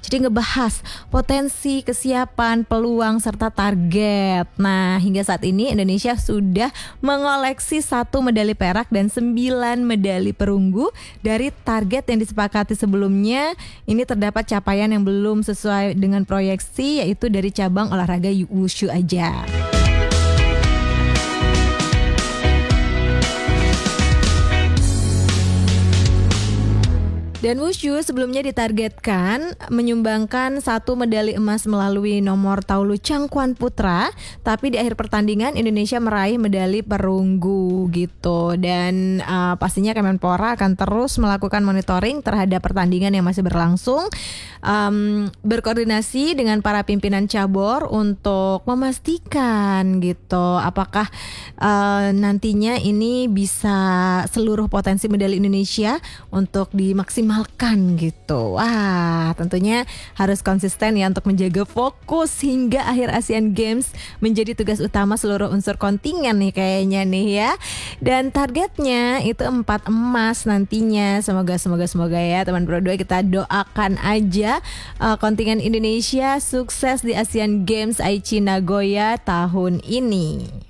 Jadi ngebahas potensi, kesiapan, peluang, serta target. Nah, hingga saat ini Indonesia sudah mengoleksi 1 medali perak dan 9 medali perunggu. Dari target yang disepakati sebelumnya, ini terdapat capaian yang belum sesuai dengan proyeksi, yaitu dari cabang olahraga wushu aja. Dan wushu sebelumnya ditargetkan menyumbangkan 1 medali emas melalui nomor taulu cangkuan putra, tapi di akhir pertandingan Indonesia meraih medali perunggu gitu. Dan pastinya Kemenpora akan terus melakukan monitoring terhadap pertandingan yang masih berlangsung, berkoordinasi dengan para pimpinan cabur untuk memastikan gitu apakah nantinya ini bisa seluruh potensi medali Indonesia untuk dimaksimalkan gitu. Wah, tentunya harus konsisten ya untuk menjaga fokus hingga akhir Asian Games, menjadi tugas utama seluruh unsur kontingen nih kayaknya nih ya. Dan targetnya itu 4 emas nantinya. Semoga ya teman Pro 2, kita doakan aja kontingen Indonesia sukses di Asian Games Aichi Nagoya tahun ini.